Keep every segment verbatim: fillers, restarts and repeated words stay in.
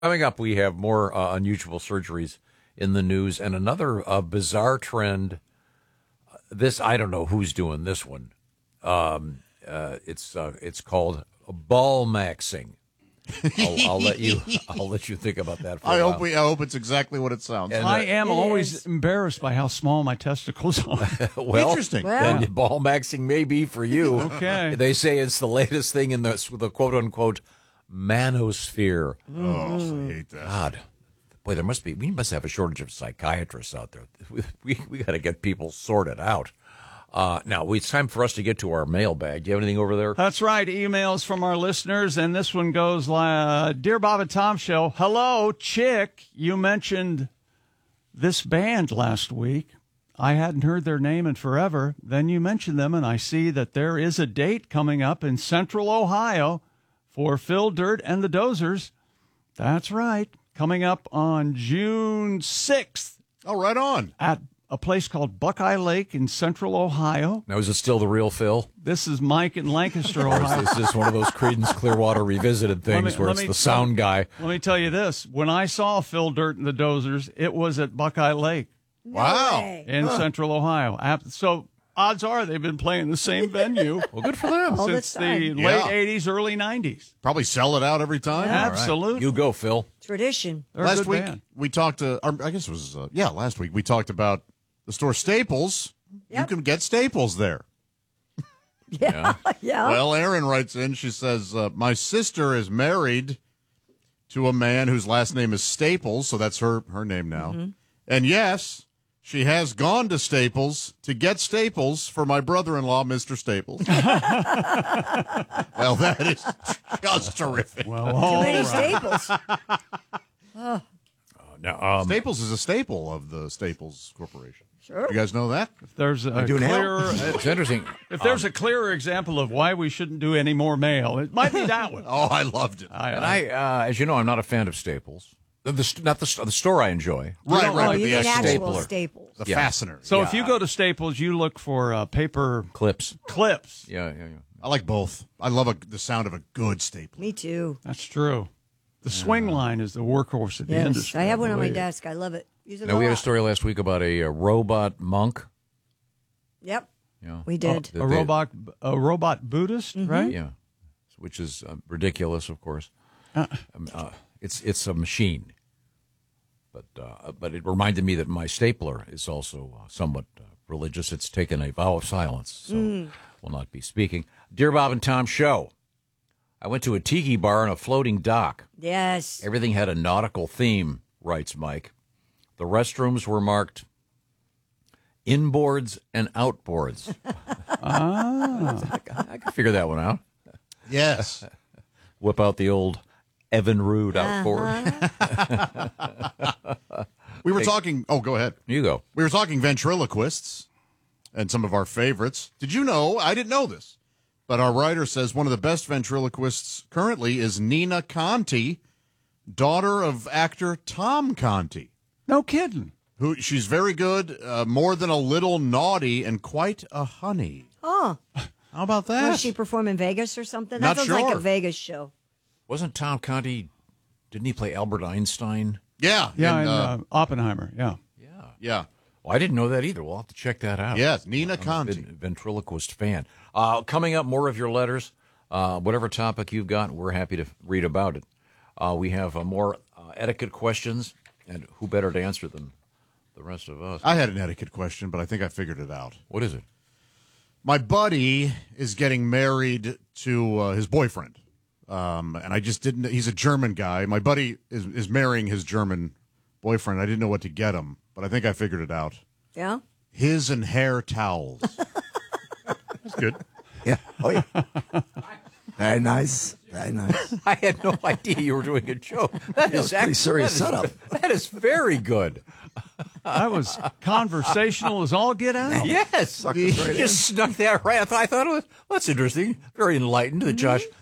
Coming up, we have more uh, unusual surgeries in the news and another uh, bizarre trend. This, I don't know who's doing this one. Um, uh, it's uh, it's called ball maxing. I'll, I'll let you. I'll let you think about that. For I a hope while. we. I hope it's exactly what it sounds. And, like. uh, I am It always is. embarrassed by how small my testicles are. well, Interesting. Well. then ball maxing may be for you. Okay. They say it's the latest thing in the the quote unquote manosphere. Oh, I hate that. God, boy, there must be. We must have a shortage of psychiatrists out there. We we, we got to get people sorted out. Uh, now it's time for us to get to our mailbag. Do you have anything over there? That's right. Emails from our listeners, and this one goes, uh, Dear Bob and Tom Show, hello, Chick. You mentioned this band last week. I hadn't heard their name in forever. Then you mentioned them, and I see that there is a date coming up in Central Ohio for Phil Dirt and the Dozers. That's right. Coming up on June sixth Oh, right on. at a place called Buckeye Lake in Central Ohio. Now, is it still the real Phil? This is Mike in Lancaster, Or is Ohio. this just one of those Creedence Clearwater Revisited Let things me- where let it's me- the sound guy? Let me tell you this. When I saw Phil Dirt and the Dozers, it was at Buckeye Lake Wow. way. in Central Ohio. Ap- So odds are they've been playing the same venue Well, good for them. All since the the time. late Yeah. eighties, early nineties. Probably sell it out every time. Yeah. Absolutely. You go, Phil. Tradition. They're a Last good week band. we talked to. Or I guess it was uh, yeah. Last week we talked about the store Staples. You Yep. can get Staples there. Yeah. yeah. Well, Erin writes in. She says, uh, "My sister is married to a man whose last name is Staples, so that's her her name now. Mm-hmm. And yes, she has gone to Staples to get Staples for my brother-in-law, Mister Staples." Well, that is just terrific. Well, Too all many right. staples. Now, um, Staples is a staple of the Staples Corporation. Sure. You guys know that? If there's a do now. clearer, it's interesting. if there's a clearer example of why we shouldn't do any more mail, it might be that one. Oh, I loved it. I, And I, uh, as you know, I'm not a fan of Staples. The, the, not the, the store I enjoy. Right, don't right. like Oh, but you the mean actual actual stapler. staples. the Yeah. fastener. so if you go to Staples, you look for uh, paper Clips. clips. Yeah, yeah, yeah. I like both. I love a, the sound of a good stapler. Me too. That's true. The swing line is the workhorse of the Yes. industry. I have one on my believe. desk. I love it. Use it Now, a we had a lot. story last week about a, uh robot monk. Yep. Yeah. We did. That A they- robot, a robot Buddhist, right? Yeah. Which is uh, ridiculous, of course. Um, uh, it's it's a machine. But uh, but it reminded me that my stapler is also uh, somewhat uh, religious. It's taken a vow of silence, so will not be speaking. Dear Bob and Tom Show, I went to a tiki bar on a floating dock. Yes. Everything had a nautical theme, writes Mike. The restrooms were marked inboards and outboards. Ah. I can figure that one out. Yes. Whip out the old Evan Rude outboard. We were talking. Oh, go ahead. You go. We were talking ventriloquists and some of our favorites. Did you know? I didn't know this, but our writer says one of the best ventriloquists currently is Nina Conti, daughter of actor Tom Conti. No kidding. Who she's very good, uh, more than a little naughty, and quite a honey. Oh. How about that? Will she perform in Vegas or something? Not That sounds like sure. a Vegas show. Wasn't Tom Conti, didn't he play Albert Einstein? Yeah, Yeah, and, and, uh, uh, Oppenheimer. Yeah. yeah, Well, I didn't know that either. We'll have to check that out. yes, Nina I'm a Conti. ven- ventriloquist fan. Uh, coming up, more of your letters. Uh, whatever topic you've got, we're happy to read about it. Uh, we have uh, more uh, etiquette questions, and who better to answer than the rest of us? I had an etiquette question, but I think I figured it out. What is it? My buddy is getting married to uh, his boyfriend, um, and I just didn't. He's a German guy. My buddy is is marrying his German boyfriend. I didn't know what to get him, but I think I figured it out. Yeah? His and hair towels. That's good. Yeah. Oh, yeah. Very nice. Very nice. I had no idea you were doing a joke. That is pretty actually serious that is- setup. That is very good. That was conversational as all get out. Yes, you just snuck that right. I thought, I thought it was well, that's interesting. Very enlightened that Josh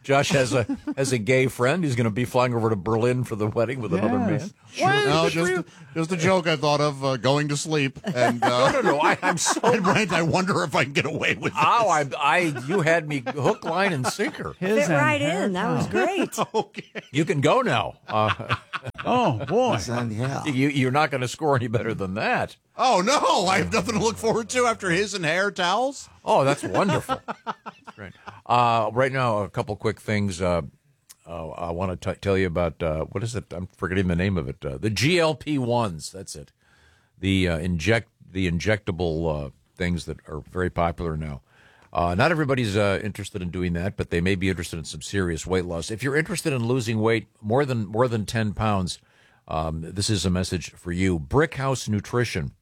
Josh has a has a gay friend. He's going to be flying over to Berlin for the wedding with another man. Sure. No, just, just a joke I thought of, uh, going to sleep. And, uh, No, no, no. I, I'm so. and Brent, I wonder if I can get away with this. Oh, I, I, you had me hook, line, and sinker. His Fit and right her in. That was town. great. Okay. You can go now. Uh, Oh, boy. Son, yeah. you, you're not going to score any better than that. Oh, no. I have nothing to look forward to after his and hair towels. Oh, that's wonderful. That's great. Uh, right now, a couple quick things. Uh, uh, I want to tell you about, uh, what is it? I'm forgetting the name of it. Uh, the G L P ones. That's it. The uh, inject the injectable uh, things that are very popular now. Uh, not everybody's uh, interested in doing that, but they may be interested in some serious weight loss. If you're interested in losing weight more than more than ten pounds, um, this is a message for you. Brickhouse Nutrition,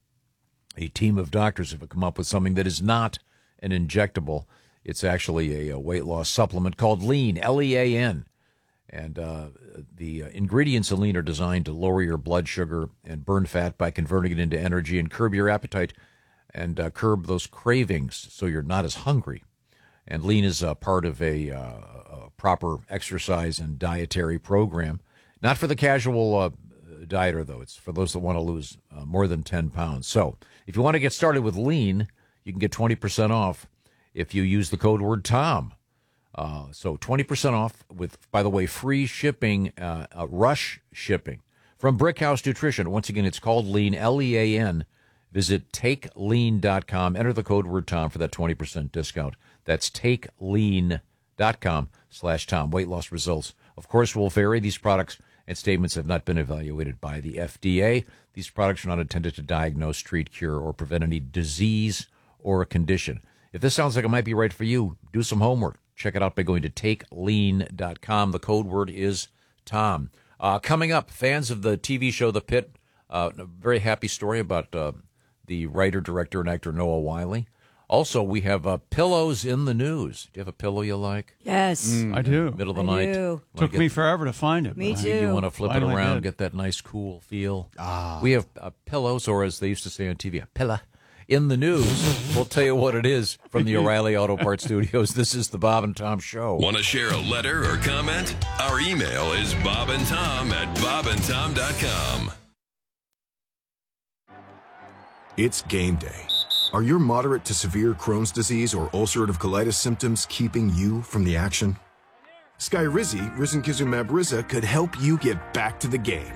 a team of doctors have come up with something that is not an injectable. It's actually a, a weight loss supplement called Lean, L E A N. And uh, the uh, ingredients in Lean are designed to lower your blood sugar and burn fat by converting it into energy and curb your appetite and uh, curb those cravings so you're not as hungry. And Lean is uh, part of a, uh, a proper exercise and dietary program. Not for the casual uh, dieter, though. It's for those that want to lose uh, more than ten pounds. So if you want to get started with Lean, you can get twenty percent off if you use the code word Tom. Uh, so twenty percent off with, by the way, free shipping, uh, uh, rush shipping from Brickhouse Nutrition. Once again, it's called Lean, L E A N. Visit take lean dot com. Enter the code word Tom for that twenty percent discount. That's take lean dot com slash Tom. Weight loss results, of course, will vary. These products and statements have not been evaluated by the F D A. These products are not intended to diagnose, treat, cure, or prevent any disease or a condition. If this sounds like it might be right for you, do some homework. Check it out by going to take lean dot com. The code word is Tom. Uh, coming up, fans of the T V show The Pit, uh, a very happy story about uh, the writer, director, and actor Noah Wiley. Also, we have uh, pillows in the news. Do you have a pillow you like? Yes. I do. Middle of the I night. do. Wanna Took get- me forever to find it. Me but I- too. You want to flip Finally it around, did. get that nice cool feel. Ah. We have uh, pillows, or as they used to say on T V, a pillow. In the news, we'll tell you what it is from the O'Reilly Auto Parts Studios. This is the Bob and Tom Show. Want to share a letter or comment? Our email is bobandtom at bobandtom dot com. It's game day. Are your moderate to severe Crohn's disease or ulcerative colitis symptoms keeping you from the action? Skyrizi, risankizumab Riza, could help you get back to the game.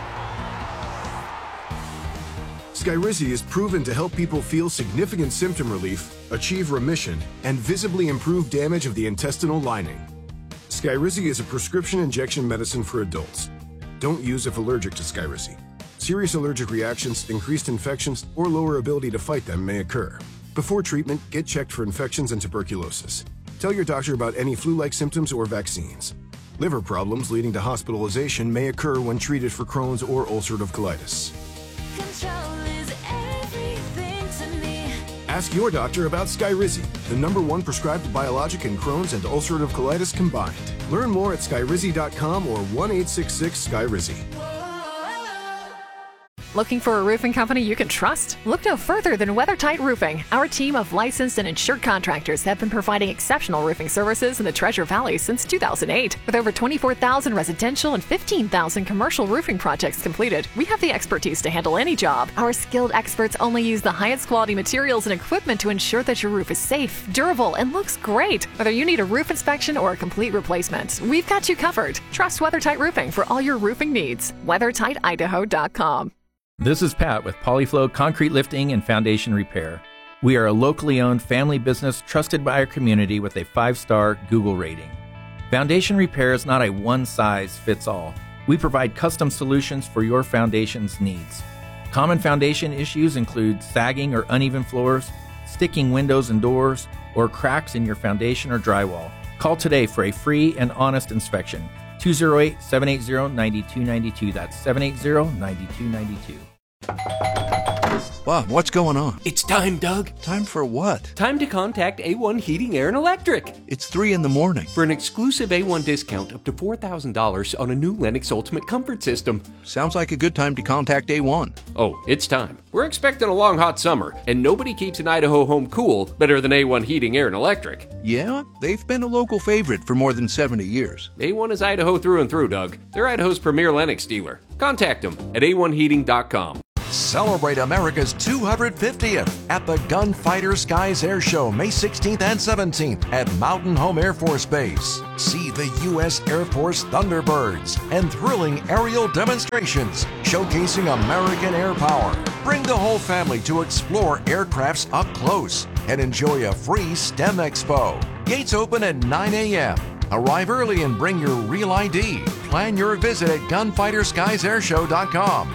Skyrizi is proven to help people feel significant symptom relief, achieve remission, and visibly improve damage of the intestinal lining. Skyrizi is a prescription injection medicine for adults. Don't use if allergic to Skyrizi. Serious allergic reactions, increased infections, or lower ability to fight them may occur. Before treatment, get checked for infections and tuberculosis. Tell your doctor about any flu-like symptoms or vaccines. Liver problems leading to hospitalization may occur when treated for Crohn's or ulcerative colitis. Control is everything to me. Ask your doctor about Skyrizi, the number one prescribed biologic in Crohn's and ulcerative colitis combined. Learn more at skyrizi dot com or one eight six six Skyrizi. Looking for a roofing company you can trust? Look no further than WeatherTight Roofing. Our team of licensed and insured contractors have been providing exceptional roofing services in the Treasure Valley since two thousand eight. With over twenty-four thousand residential and fifteen thousand commercial roofing projects completed, we have the expertise to handle any job. Our skilled experts only use the highest quality materials and equipment to ensure that your roof is safe, durable, and looks great. Whether you need a roof inspection or a complete replacement, we've got you covered. Trust WeatherTight Roofing for all your roofing needs. weather tight idaho dot com. This is Pat with Polyflow Concrete Lifting and Foundation Repair. We are a locally owned family business trusted by our community with a five-star Google rating. Foundation repair is not a one-size-fits-all. We provide custom solutions for your foundation's needs. Common foundation issues include sagging or uneven floors, sticking windows and doors, or cracks in your foundation or drywall. Call today for a free and honest inspection. two oh eight, seven eight zero, nine two nine two. That's seven eight zero, nine two nine two. Bob, what's going on? It's time, Doug. Time for what? Time to contact A one Heating, Air, and Electric. It's three in the morning. For an exclusive A one discount up to four thousand dollars on a new Lennox Ultimate Comfort System. Sounds like a good time to contact A one. Oh, it's time. We're expecting a long, hot summer, and nobody keeps an Idaho home cool better than A one Heating, Air, and Electric. Yeah, they've been a local favorite for more than seventy years. A one is Idaho through and through, Doug. They're Idaho's premier Lennox dealer. Contact them at A one heating dot com. Celebrate America's two hundred fiftieth at the Gunfighter Skies Air Show, May sixteenth and seventeenth at Mountain Home Air Force Base. See the U S Air Force Thunderbirds and thrilling aerial demonstrations showcasing American air power. Bring the whole family to explore aircrafts up close and enjoy a free STEM Expo. Gates open at nine a.m. Arrive early and bring your real I D. Plan your visit at gunfighter skies air show dot com.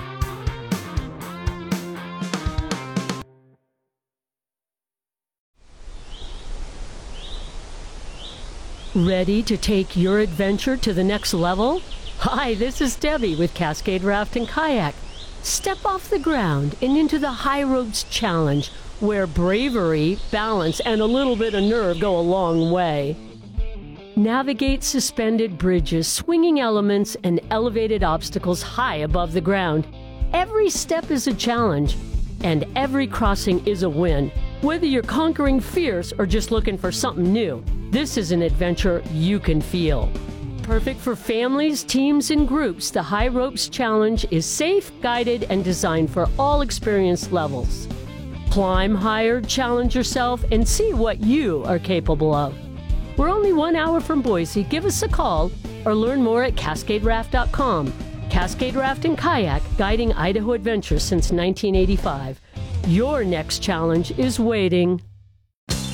Ready to take your adventure to the next level? Hi, this is Debbie with Cascade Raft and Kayak. Step off the ground and into the High Ropes Challenge, where bravery, balance, and a little bit of nerve go a long way. Navigate suspended bridges, swinging elements, and elevated obstacles high above the ground. Every step is a challenge, and every crossing is a win. Whether you're conquering fears or just looking for something new, this is an adventure you can feel. Perfect for families, teams, and groups, the High Ropes Challenge is safe, guided, and designed for all experience levels. Climb higher, challenge yourself, and see what you are capable of. We're only one hour from Boise. Give us a call or learn more at cascade raft dot com. Cascade Raft and Kayak, guiding Idaho adventures since nineteen eighty-five. Your next challenge is waiting.